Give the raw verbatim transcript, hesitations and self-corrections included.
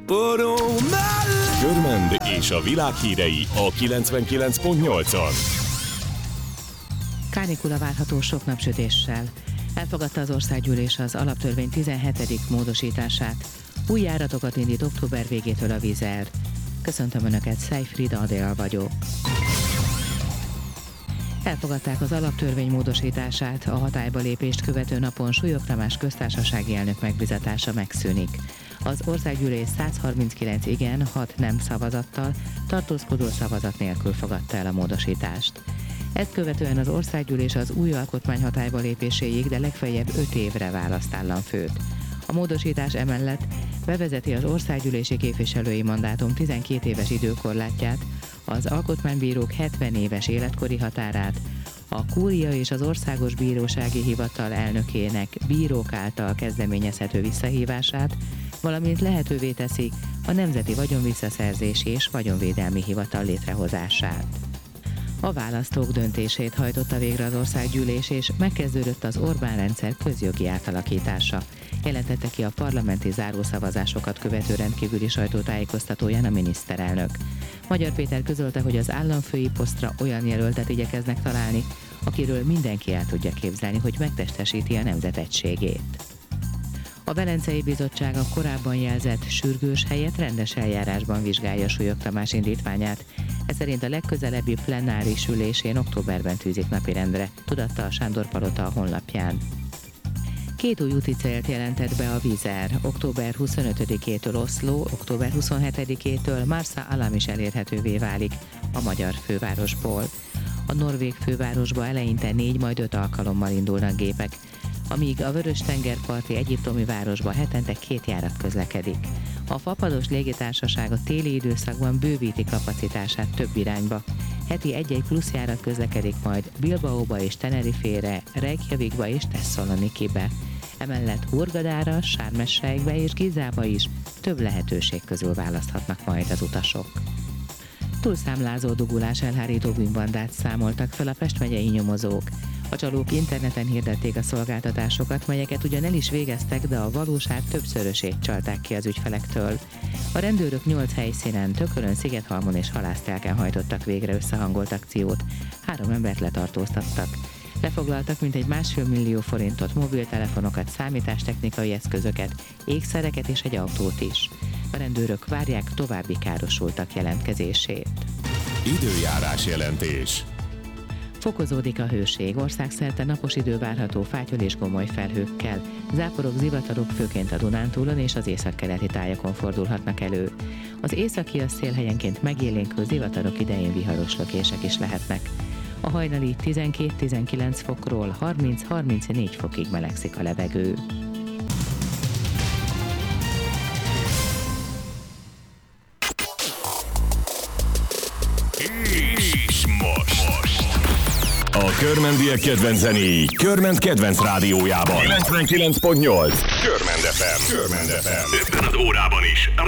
Körmend és a világ hírei a kilencvenkilenc pont nyolcon. Kánikula várható sok napsütéssel. Elfogadta az országgyűlés az alaptörvény tizenhetedik módosítását. Új járatokat indít október végétől a Vizer. Köszöntöm Önöket, Szejfrida Adél vagyok. Elfogadták az alaptörvény módosítását, a hatályba lépést követő napon Súlyog Tamás köztársasági elnök megbizatása megszűnik. Az országgyűlés százharminckilenc igen, hat nem szavazattal, tartózkodó szavazat nélkül fogadta el a módosítást. Ezt követően az országgyűlés az új alkotmány hatályba lépéséig, de legfeljebb öt évre választ államfőt. A módosítás emellett bevezeti az országgyűlési képviselői mandátum tizenkét éves időkorlátját, az alkotmánybírók hetven éves életkori határát, a kúria és az Országos Bírósági Hivatal elnökének bírók által kezdeményezhető visszahívását, valamint lehetővé teszi a Nemzeti Vagyonvisszaszerzési és Vagyonvédelmi Hivatal létrehozását. A választók döntését hajtotta végre az országgyűlés, és megkezdődött az Orbán-rendszer közjogi átalakítása, jelentette ki a parlamenti zárószavazásokat követő rendkívüli sajtótájékoztatóján a miniszterelnök. Magyar Péter közölte, hogy az államfői posztra olyan jelöltet igyekeznek találni, akiről mindenki el tudja képzelni, hogy megtestesíti a nemzet egységét. A Velencei Bizottság a korábban jelzett sürgős helyett rendes eljárásban vizsgálja Súlyog Tamás indítványát. Ez szerint a legközelebbi plenáris ülésén októberben tűzik napirendre, tudatta a Sándor Palota a honlapján. Két új úti célt jelentett be a Vizer. október huszonötödikétől Oszló, október huszonhetedikétől Marsa Alam is elérhetővé válik a magyar fővárosból. A norvég fővárosba eleinte négy, majd öt alkalommal indulnak gépek, amíg a Vörös-tengerparti egyiptomi városba hetente két járat közlekedik. A Fapados légitársaság a téli időszakban bővíti kapacitását több irányba. Heti egy-egy plusz járat közlekedik majd Bilbaóba és Tenerifére, Reykjavikba és Thessalonikibe. Emellett Hurgadára, Sharm el-Sheikbe és Gizába is több lehetőség közül választhatnak majd az utasok. Túlszámlázó dugulás elhárító bűnbandát számoltak fel a Pest megyei nyomozók. A csalók interneten hirdették a szolgáltatásokat, melyeket ugyan el is végeztek, de a valóság többszörösét csalták ki az ügyfelektől. A rendőrök nyolc helyszínen, Tökölön, Szigethalmon és Halásztelken hajtottak végre összehangolt akciót. Három embert letartóztattak. Lefoglaltak mintegy másfél millió forintot, mobiltelefonokat, számítástechnikai eszközöket, ékszereket és egy autót is. A rendőrök várják további károsultak jelentkezését. Időjárás jelentés. Fokozódik a hőség, országszerte napos idő várható fátyol és gomoly felhőkkel. Záporok, zivatarok főként a Dunántúlon és az északkeleti tájakon fordulhatnak elő. Az északi a szél helyenként megélénkül zivatarok idején viharos lökések is lehetnek. A hajnali tizenkét-tizenkilenc fokról harminc-harmincnégy fokig melegszik a levegő. És most, most. A körmendiek kedvenc zenéi Körmend kedvenc rádiójában kilencvenkilenc pont nyolc Körmend ef em. Körmend ef em. Ebben az órában is